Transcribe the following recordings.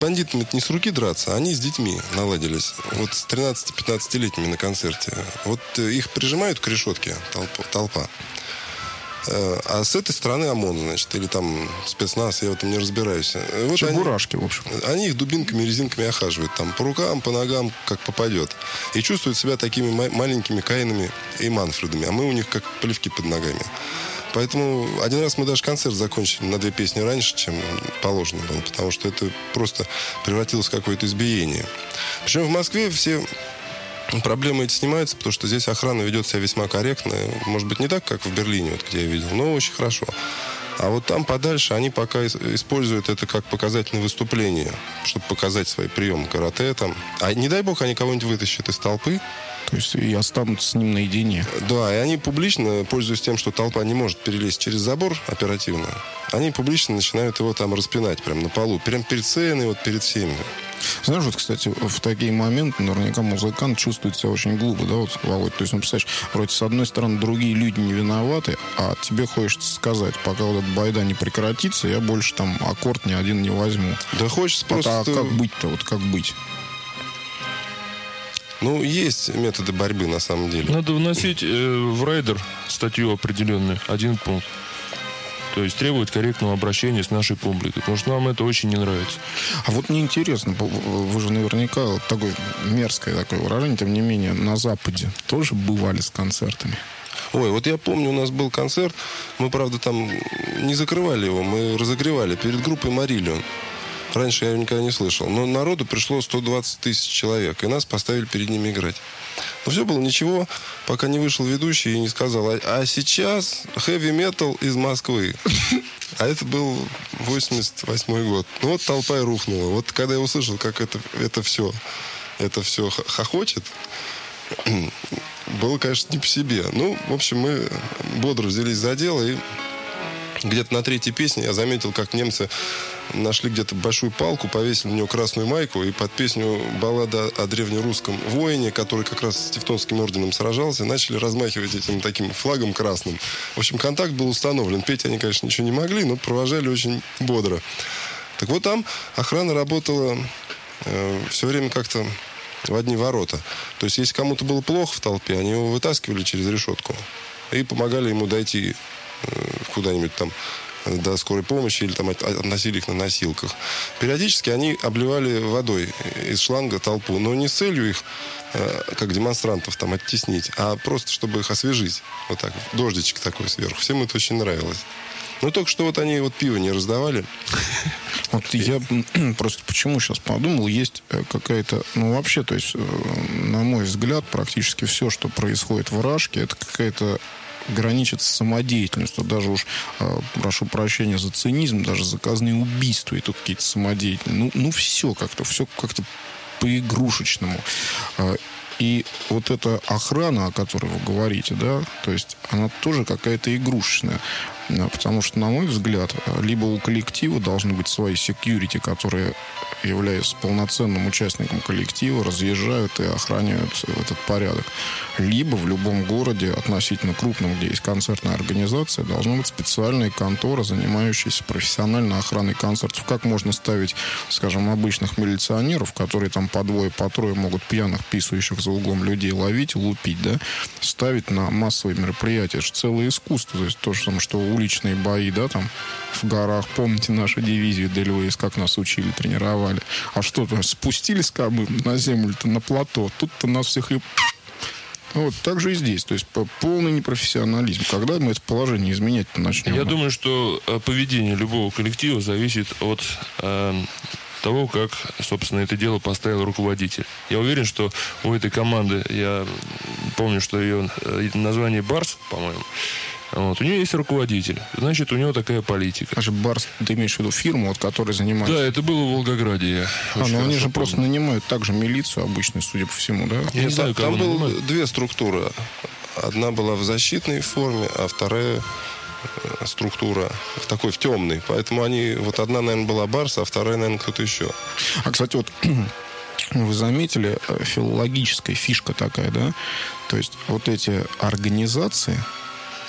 бандитам это не с руки драться, они с детьми наладились. Вот с 13-15-летними на концерте. Вот их прижимают к решетке толпа. А с этой стороны ОМОН, значит, или там спецназ, я в этом не разбираюсь. Вот чебурашки, в общем. Они их дубинками, резинками охаживают там по рукам, по ногам, как попадет. И чувствуют себя такими маленькими Каинами и Манфредами. А мы у них как плевки под ногами. Поэтому один раз мы даже концерт закончили на 2 песни раньше, чем положено было. Потому что это просто превратилось в какое-то избиение. Причем в Москве все проблемы эти снимаются, потому что здесь охрана ведет себя весьма корректно. Может быть, не так, как в Берлине, вот, где я видел, но очень хорошо. А вот там подальше они пока используют это как показательное выступление, чтобы показать свои приемы карате там. А не дай бог, они кого-нибудь вытащат из толпы. То есть и останутся с ним наедине. Да, и они публично, пользуясь тем, что толпа не может перелезть через забор оперативно, они публично начинают его там распинать прямо на полу. Прямо перед сценой, вот перед всеми. Знаешь, вот, кстати, в такие моменты наверняка музыкант чувствует себя очень глупо, да, вот, Володь? То есть, ну, представляешь, вроде, с одной стороны, другие люди не виноваты, а тебе хочется сказать, пока вот эта байда не прекратится, я больше там аккорд ни один не возьму. Да хочется просто... А как быть-то, вот как быть? Ну, есть методы борьбы, на самом деле. Надо вносить в райдер статью определенную, 1 пункт. То есть требовать корректного обращения с нашей публикой. Потому что нам это очень не нравится. А вот мне интересно, вы же наверняка вот такое мерзкое такое выражение, тем не менее, на Западе тоже бывали с концертами. Ой, вот я помню, у нас был концерт. Мы, правда, там не закрывали его, мы разогревали перед группой «Мариллион». Раньше я его никогда не слышал. Но народу пришло 120 тысяч человек. И нас поставили перед ними играть. Но все было ничего, пока не вышел ведущий и не сказал: а сейчас хэви-метал из Москвы. А это был 88-й год. Ну вот толпа и рухнула. Вот когда я услышал, как это все хохочет, было, конечно, не по себе. Ну, в общем, мы бодро взялись за дело. И где-то на 3-й песне я заметил, как немцы нашли где-то большую палку, повесили на нее красную майку, и под песню баллада о древнерусском воине, который как раз с Тевтонским орденом сражался, начали размахивать этим таким флагом красным. В общем, контакт был установлен. Петь они, конечно, ничего не могли, но провожали очень бодро. Так вот, там охрана работала все время как-то в одни ворота. То есть, если кому-то было плохо в толпе, они его вытаскивали через решетку и помогали ему дойти куда-нибудь там до скорой помощи или там относили их на носилках. Периодически они обливали водой из шланга толпу, но не с целью их, как демонстрантов, там оттеснить, а просто чтобы их освежить. Вот так, дождичек такой сверху. Всем это очень нравилось. Но только что вот они вот пиво не раздавали. Вот я просто почему сейчас подумал, есть какая-то, ну вообще, то есть, на мой взгляд, практически все, что происходит в Рашке, это какая-то граничит с самодеятельностью. Даже уж, прошу прощения за цинизм, даже заказные убийства и тут какие-то самодеятельные. Ну все как-то по-игрушечному. И вот эта охрана, о которой вы говорите, да, то есть она тоже какая-то игрушечная. Потому что, на мой взгляд, либо у коллектива должны быть свои секьюрити, которые, являясь полноценным участником коллектива, разъезжают и охраняют этот порядок. Либо в любом городе, относительно крупном, где есть концертная организация, должна быть специальная контора, занимающаяся профессиональной охраной концертов. Как можно ставить, скажем, обычных милиционеров, которые там по 2, по 3 могут пьяных, писающих за углом людей ловить и лупить, да, ставить на массовые мероприятия. Это же целое искусство. То есть то же самое, что уличные бои, да, там в горах. Помните нашу дивизию Дельвейс, как нас учили, тренировали. А что там, спустились как бы на землю-то, на плато. Тут-то нас всех и... Вот так же и здесь. То есть полный непрофессионализм. Когда мы это положение изменять-то начнем? Я думаю, что поведение любого коллектива зависит от того, как, собственно, это дело поставил руководитель. Я уверен, что у этой команды, я помню, что ее название «Барс», по-моему, вот, у нее есть руководитель. Значит, у него такая политика. А же Барс, ты имеешь в виду фирму, вот, которая занимается... Да, это было в Волгограде. Но они же просто нанимают также милицию обычную, судя по всему, да? Я не знаю, там было 2 структуры. Одна была в защитной форме, а вторая структура в такой, в темной. Поэтому они... Вот одна, наверное, была Барс, а вторая, наверное, кто-то еще. А, кстати, вот... Вы заметили, филологическая фишка такая, да? То есть вот эти организации,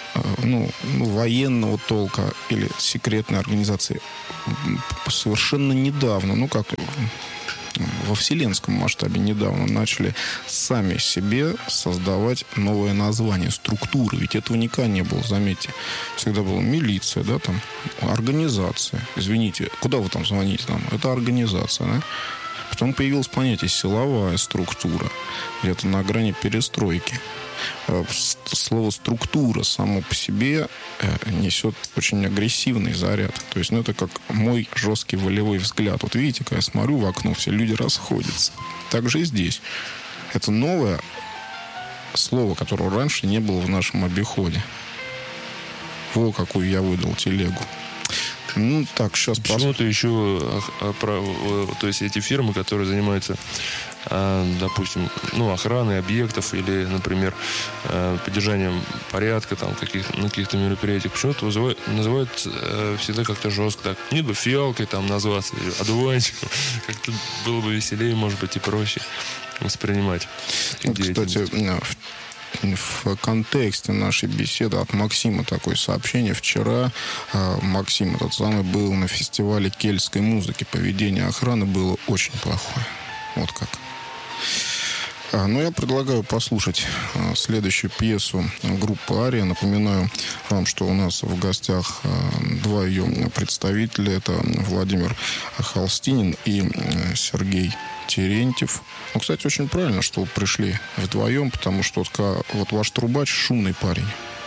военного толка или секретной организации совершенно недавно, во вселенском масштабе недавно начали сами себе создавать новое название, структуры. Ведь этого никогда не было, заметьте. Всегда была милиция, да, там, организация. Извините, куда вы там звоните? Там? Это организация, да? Потом появилось понятие «силовая структура». Где-то на грани перестройки. Слово «структура» само по себе несет очень агрессивный заряд. То есть, это как мой жесткий волевой взгляд. Вот видите, когда я смотрю в окно, все люди расходятся. Так же и здесь. Это новое слово, которого раньше не было в нашем обиходе. Во, какую я выдал телегу. Так, сейчас... Почему-то еще, то есть эти фирмы, которые занимаются, допустим, охраной объектов или, например, поддержанием порядка там, на каких-то мероприятиях, почему-то называют всегда как-то жестко так. Не бы фиалкой там назваться, или одуванчиком. Как-то было бы веселее, может быть, и проще воспринимать. Кстати, в контексте нашей беседы от Максима такое сообщение. Вчера Максим этот самый был на фестивале кельтской музыки. Поведение охраны было очень плохое. Вот как. Но я предлагаю послушать следующую пьесу группы «Ария». Напоминаю вам, что у нас в гостях два ее представителя. Это Владимир Холстинин и Сергей Терентьев. Кстати, очень правильно, что вы пришли вдвоем, потому что вот ваш трубач шумный парень.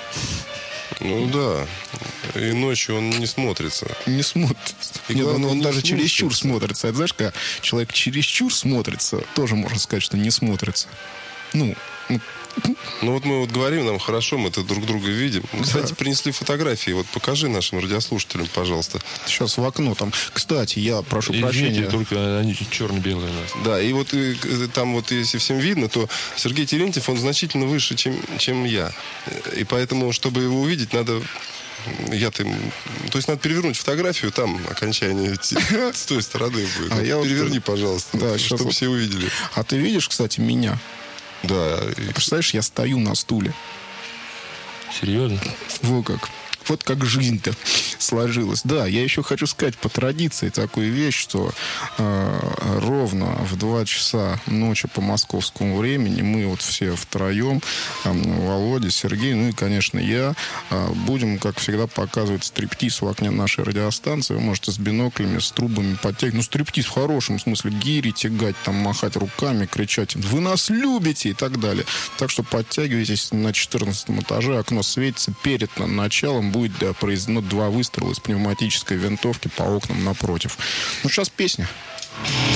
Да. И ночью он не смотрится. Не смотрится. Нет, он даже чересчур смотрится. Это знаешь, когда человек чересчур смотрится, тоже можно сказать, что не смотрится. Вот мы говорим, нам хорошо, мы это друг друга видим. Кстати, принесли фотографии. Вот покажи нашим радиослушателям, пожалуйста. Сейчас в окно там. Кстати, я прошу прощения. Только они черно-белые у нас. Да, и вот там вот, если всем видно, то Сергей Терентьев, он значительно выше, чем я. И поэтому, чтобы его увидеть, надо... То есть надо перевернуть фотографию, там окончание с той стороны будет. Переверни, пожалуйста, да, чтобы все увидели. А ты видишь, кстати, меня? Да. Представляешь, я стою на стуле. Серьезно? Вот как. Вот как жизнь-то сложилась. Да, я еще хочу сказать по традиции такую вещь, что ровно в 2 часа ночи по московскому времени мы вот все втроем, Володя, Сергей, и, конечно, я, будем, как всегда, показывать стриптиз в окне нашей радиостанции. Вы можете с биноклями, с трубами подтягивать. Стриптиз в хорошем смысле. Гири тягать, там, махать руками, кричать: «Вы нас любите!» и так далее. Так что подтягивайтесь на 14 этаже. Окно светится. Перед началом будет произведено 2 выстрела из пневматической винтовки по окнам напротив. Сейчас песня.